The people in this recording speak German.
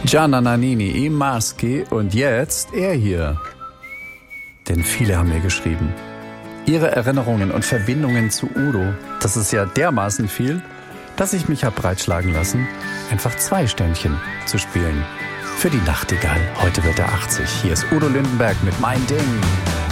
Gianna Nannini, I Maschi und jetzt er hier. Denn viele haben mir geschrieben, ihre Erinnerungen und Verbindungen zu Udo, das ist ja dermaßen viel, dass ich mich habe breitschlagen lassen, einfach 2 Ständchen zu spielen. Für die Nachtigall. Heute wird er 80. Hier ist Udo Lindenberg mit Mein Ding.